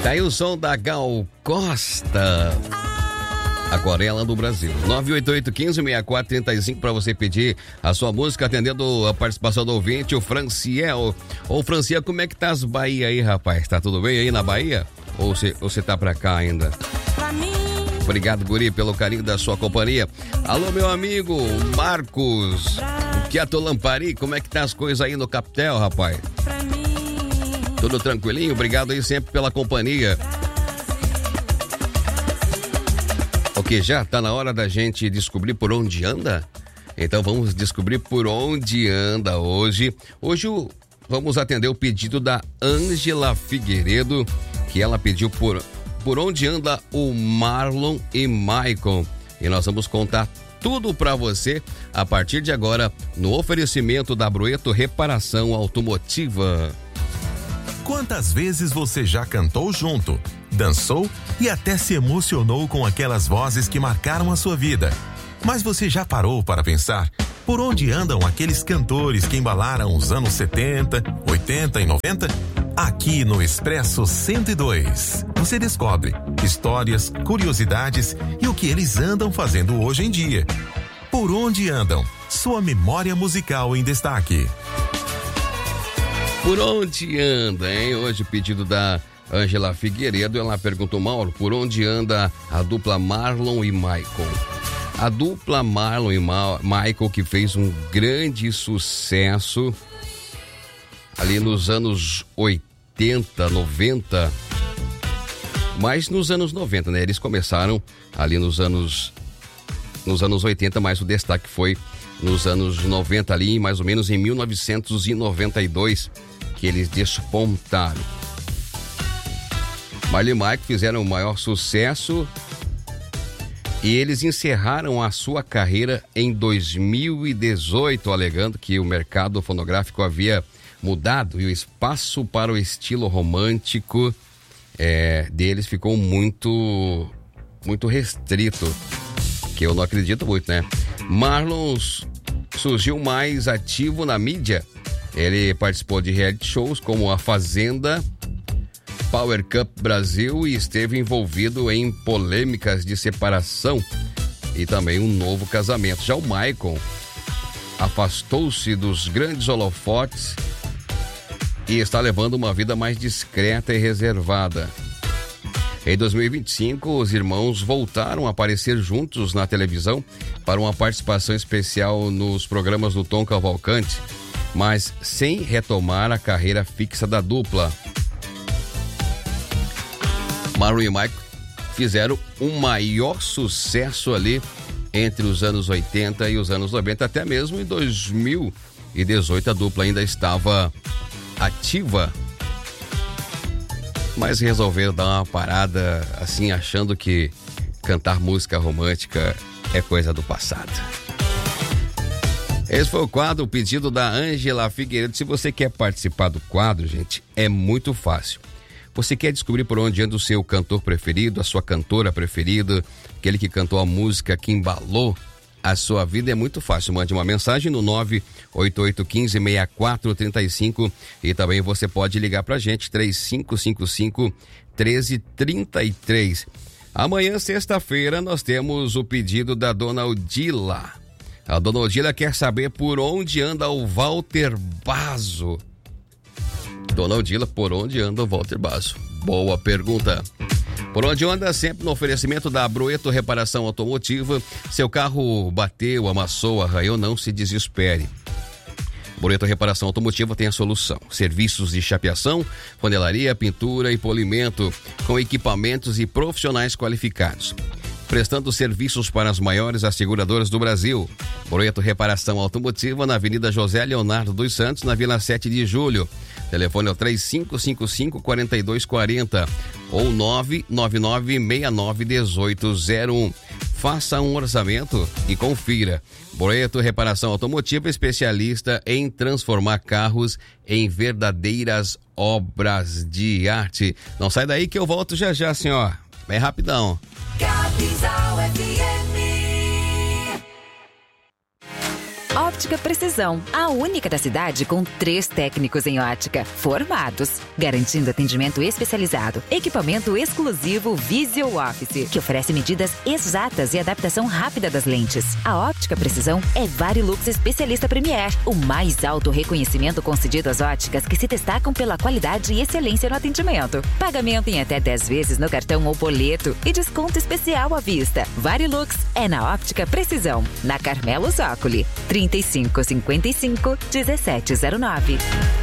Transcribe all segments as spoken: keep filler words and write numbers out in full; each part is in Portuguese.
Tá aí o som da Gal Costa, Aquarela do Brasil. nove oito oito, um cinco, seis quatro três cinco para você pedir a sua música, atendendo a participação do ouvinte, o Franciel. Ô, Franciel, como é que tá as Bahia aí, rapaz? Tá tudo bem aí na Bahia? Ou você, ou você tá pra cá ainda? Obrigado, guri, pelo carinho da sua companhia. Alô, meu amigo Marcos, Quieto Lampari, como é que tá as coisas aí no Capitel, rapaz? Tudo tranquilinho? Obrigado aí sempre pela companhia. Ok, já tá na hora da gente descobrir por onde anda? Então vamos descobrir por onde anda hoje. Hoje vamos atender o pedido da Ângela Figueiredo, que ela pediu por, por onde anda o Marlon e Maicon. E nós vamos contar tudo para você a partir de agora no oferecimento da Broeto Reparação Automotiva. Quantas vezes você já cantou junto, dançou e até se emocionou com aquelas vozes que marcaram a sua vida? Mas você já parou para pensar por onde andam aqueles cantores que embalaram os anos setenta, oitenta e noventa? Aqui no Expresso cento e dois, você descobre histórias, curiosidades e o que eles andam fazendo hoje em dia. Por onde andam? Sua memória musical em destaque. Por onde anda, hein? Hoje o pedido da Ângela Figueiredo, ela perguntou, Mauro, por onde anda a dupla Marlon e Maicon? A dupla Marlon e Ma- Maicon, que fez um grande sucesso ali nos anos oitenta, noventa, mas nos anos noventa, né? Eles começaram ali nos anos, nos anos oitenta, mas o destaque foi nos anos noventa, ali mais ou menos em mil novecentos e noventa e dois, que eles despontaram. Marlon e Maicon fizeram o maior sucesso e eles encerraram a sua carreira em dois mil e dezoito, alegando que o mercado fonográfico havia mudado e o espaço para o estilo romântico é, deles ficou muito, muito restrito, que eu não acredito muito, né? Marlon surgiu mais ativo na mídia. Ele participou de reality shows como A Fazenda, Power Cup Brasil e esteve envolvido em polêmicas de separação e também um novo casamento. Já o Maicon afastou-se dos grandes holofotes e está levando uma vida mais discreta e reservada. Em dois mil e vinte e cinco, os irmãos voltaram a aparecer juntos na televisão para uma participação especial nos programas do Tom Cavalcante, mas sem retomar a carreira fixa da dupla. Marlon e Maicon fizeram um maior sucesso ali entre os anos oitenta e os anos noventa, até mesmo em dois mil e dezoito a dupla ainda estava ativa, mas resolveram dar uma parada assim, achando que cantar música romântica é coisa do passado. Esse foi o quadro, o pedido da Ângela Figueiredo. Se você quer participar do quadro, gente, é muito fácil. Você quer descobrir por onde anda o seu cantor preferido, a sua cantora preferida, aquele que cantou a música que embalou a sua vida? É muito fácil. Mande uma mensagem no nove oito oito um cinco, seis quatro três cinco e também você pode ligar pra gente, três cinco cinco cinco, um três três três. Amanhã, sexta-feira, nós temos o pedido da dona Odila. A dona Odila quer saber por onde anda o Walter Basso. Dona Odila, por onde anda o Walter Basso? Boa pergunta. Por onde anda, sempre no oferecimento da Broeto Reparação Automotiva. Seu carro bateu, amassou, arranhou, não se desespere. Broeto Reparação Automotiva tem a solução. Serviços de chapeação, funilaria, pintura e polimento, com equipamentos e profissionais qualificados. Prestando serviços para as maiores asseguradoras do Brasil. Broeto Reparação Automotiva na Avenida José Leonardo dos Santos, na Vila sete de Julho. Telefone é o três cinco cinco cinco, quatro dois quatro zero ou nove nove nove seis nove um oito zero um. Faça um orçamento e confira. Broeto Reparação Automotiva, especialista em transformar carros em verdadeiras obras de arte. Não sai daí que eu volto já já, senhor. É rapidão. Capital F M. Ótica Precisão, a única da cidade com três técnicos em ótica, formados, garantindo atendimento especializado, equipamento exclusivo Visual Office, que oferece medidas exatas e adaptação rápida das lentes. A Ótica Precisão é Varilux Especialista Premier, o mais alto reconhecimento concedido às óticas que se destacam pela qualidade e excelência no atendimento. Pagamento em até dez vezes no cartão ou boleto e desconto especial à vista. Varilux é na Ótica Precisão, na Carmelo Zócoli, trinta e cinco, cinquenta e cinco, dezessete zero nove.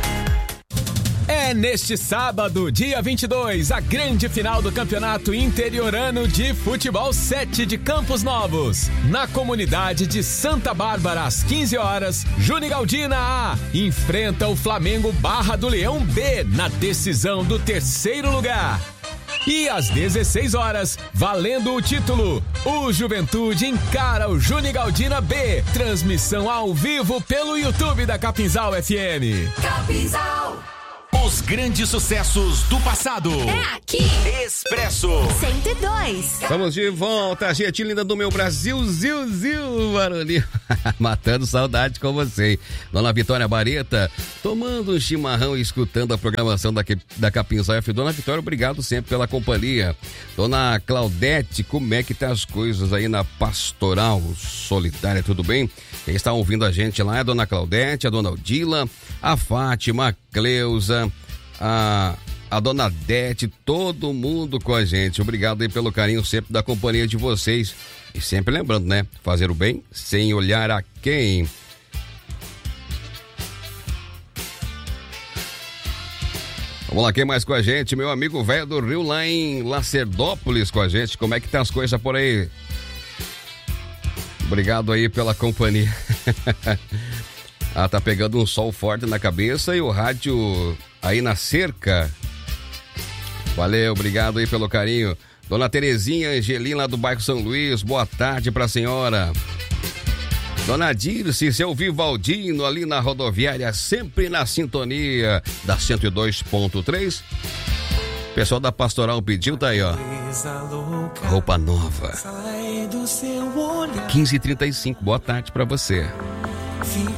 É neste sábado, dia vinte e dois, a grande final do Campeonato Interiorano de Futebol sete de Campos Novos. Na comunidade de Santa Bárbara, às quinze horas, Juni Galdina A enfrenta o Flamengo Barra do Leão B na decisão do terceiro lugar. E às dezesseis horas, valendo o título, o Juventude encara o Juni Galdina B. Transmissão ao vivo pelo YouTube da Capinzal F M. Capinzal. Os grandes sucessos do passado. É aqui. Expresso cento e dois. Estamos de volta, gente linda do meu Brasil, Zil, Zil, barulhinho. Matando saudade com você. Dona Vitória Bareta, tomando um chimarrão e escutando a programação da, da Capinzal F M. Dona Vitória, obrigado sempre pela companhia. Dona Claudete, como é que tá as coisas aí na Pastoral Solidária, tudo bem? Quem está ouvindo a gente lá é a Dona Claudete, a Dona Odila, a Fátima, a Cleusa, a, a Dona Dete, todo mundo com a gente. Obrigado aí pelo carinho sempre da companhia de vocês. E sempre lembrando, né? Fazer o bem sem olhar a quem. Vamos lá, quem mais com a gente? Meu amigo velho do Rio, lá em Lacerdópolis com a gente. Como é que tá as coisas por aí? Obrigado aí pela companhia. Ah, tá pegando um sol forte na cabeça e o rádio aí na cerca. Valeu, obrigado aí pelo carinho. Dona Terezinha Angelina do bairro São Luís, boa tarde pra senhora. Dona Dirce, seu Vivaldino ali na rodoviária, sempre na sintonia da cento e dois ponto três. Pessoal da Pastoral pediu, tá aí, ó. Roupa nova. quinze e trinta e cinco, boa tarde pra você.